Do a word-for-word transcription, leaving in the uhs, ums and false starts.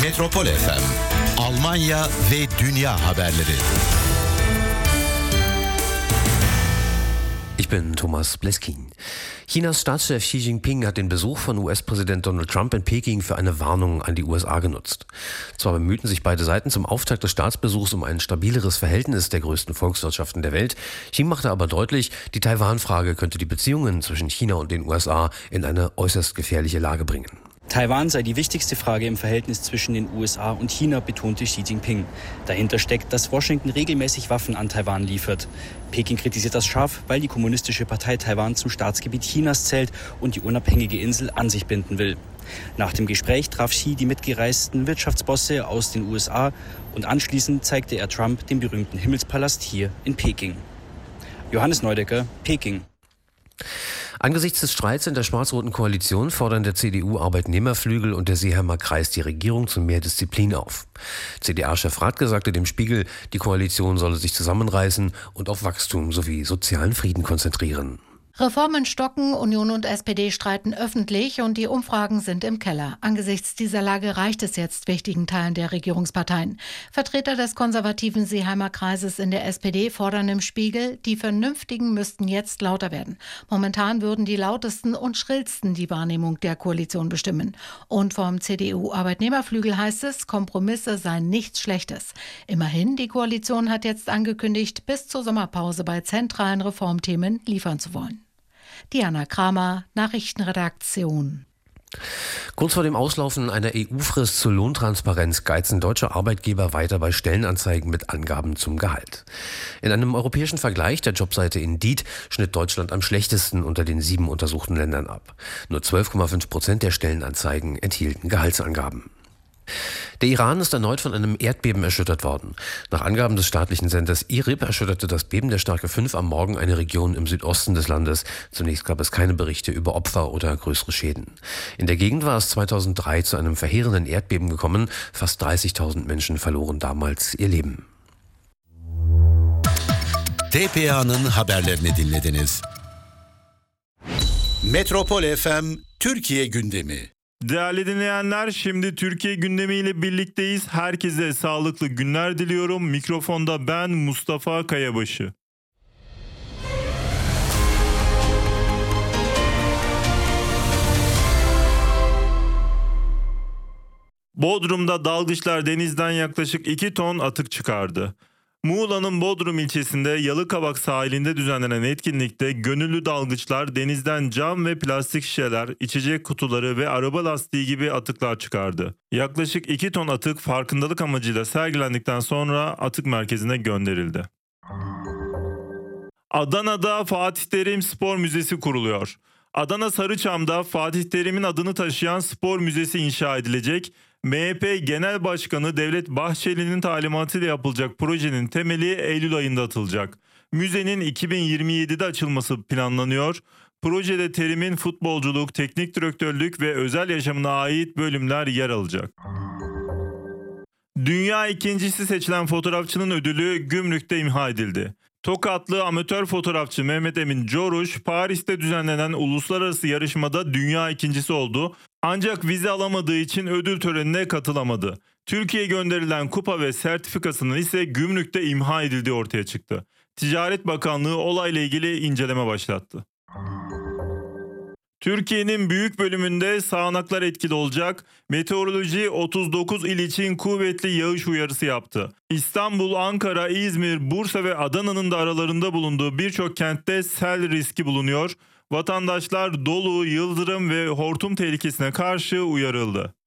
Metropol F M, Almanya ve Dünya haberleri. Ich bin Thomas Bleskin. Chinas Staatschef Xi Jinping hat den Besuch von U S-Präsident Donald Trump in Peking für eine Warnung an die U S A genutzt. Zwar bemühten sich beide Seiten zum Auftakt des Staatsbesuchs um ein stabileres Verhältnis der größten Volkswirtschaften der Welt. Xi machte aber deutlich, die Taiwan-Frage könnte die Beziehungen zwischen China und den U S A in eine äußerst gefährliche Lage bringen. Taiwan sei die wichtigste Frage im Verhältnis zwischen den U S A und China, betonte Xi Jinping. Dahinter steckt, dass Washington regelmäßig Waffen an Taiwan liefert. Peking kritisiert das scharf, weil die Kommunistische Partei Taiwan zum Staatsgebiet Chinas zählt und die unabhängige Insel an sich binden will. Nach dem Gespräch traf Xi die mitgereisten Wirtschaftsbosse aus den U S A und anschließend zeigte er Trump den berühmten Himmelspalast hier in Peking. Johannes Neudecker, Peking. Angesichts des Streits in der schwarz-roten Koalition fordern der C D U-Arbeitnehmerflügel und der Seeheimer Kreis die Regierung zu mehr Disziplin auf. C D A-Chef Radke sagte dem Spiegel, die Koalition solle sich zusammenreißen und auf Wachstum sowie sozialen Frieden konzentrieren. Reformen stocken, Union und S P D streiten öffentlich und die Umfragen sind im Keller. Angesichts dieser Lage reicht es jetzt wichtigen Teilen der Regierungsparteien. Vertreter des konservativen Seeheimer Kreises in der S P D fordern im Spiegel, die Vernünftigen müssten jetzt lauter werden. Momentan würden die lautesten und schrillsten die Wahrnehmung der Koalition bestimmen. Und vom C D U-Arbeitnehmerflügel heißt es, Kompromisse seien nichts Schlechtes. Immerhin, die Koalition hat jetzt angekündigt, bis zur Sommerpause bei zentralen Reformthemen liefern zu wollen. Diana Kramer, Nachrichtenredaktion. Kurz vor dem Auslaufen einer E U-Frist zur Lohntransparenz geizen deutsche Arbeitgeber weiter bei Stellenanzeigen mit Angaben zum Gehalt. In einem europäischen Vergleich der Jobseite Indeed schnitt Deutschland am schlechtesten unter den sieben untersuchten Ländern ab. Nur zwölf Komma fünf Prozent der Stellenanzeigen enthielten Gehaltsangaben. Der Iran ist erneut von einem Erdbeben erschüttert worden. Nach Angaben des staatlichen Senders I R I B erschütterte das Beben der Stärke fünf am Morgen eine Region im Südosten des Landes. Zunächst gab es keine Berichte über Opfer oder größere Schäden. In der Gegend war es zweitausenddrei zu einem verheerenden Erdbeben gekommen. Fast dreißigtausend Menschen verloren damals ihr Leben. T P A'nın haberlerini dinlediniz. Metropol F M Türkiye gündemi. Değerli dinleyenler, şimdi Türkiye gündemiyle birlikteyiz. Herkese sağlıklı günler diliyorum. Mikrofonda ben Mustafa Kayabaşı. Bodrum'da dalgıçlar denizden yaklaşık iki ton atık çıkardı. Muğla'nın Bodrum ilçesinde Yalıkavak sahilinde düzenlenen etkinlikte gönüllü dalgıçlar denizden cam ve plastik şişeler, içecek kutuları ve araba lastiği gibi atıklar çıkardı. Yaklaşık iki ton atık farkındalık amacıyla sergilendikten sonra atık merkezine gönderildi. Adana'da Fatih Terim Spor Müzesi kuruluyor. Adana Sarıçam'da Fatih Terim'in adını taşıyan spor müzesi inşa edilecek. M H P Genel Başkanı Devlet Bahçeli'nin talimatıyla yapılacak projenin temeli Eylül ayında atılacak. Müzenin iki bin yirmi yedide açılması planlanıyor. Projede Terim'in futbolculuk, teknik direktörlük ve özel yaşamına ait bölümler yer alacak. Dünya ikincisi seçilen fotoğrafçının ödülü Gümrük'te imha edildi. Tokatlı amatör fotoğrafçı Mehmet Emin Coruş, Paris'te düzenlenen uluslararası yarışmada dünya ikincisi oldu. Ancak vize alamadığı için ödül törenine katılamadı. Türkiye'ye gönderilen kupa ve sertifikasının ise gümrükte imha edildiği ortaya çıktı. Ticaret Bakanlığı olayla ilgili inceleme başlattı. Türkiye'nin büyük bölümünde sağanaklar etkili olacak. Meteoroloji otuz dokuz il için kuvvetli yağış uyarısı yaptı. İstanbul, Ankara, İzmir, Bursa ve Adana'nın da aralarında bulunduğu birçok kentte sel riski bulunuyor. Vatandaşlar dolu, yıldırım ve hortum tehlikesine karşı uyarıldı.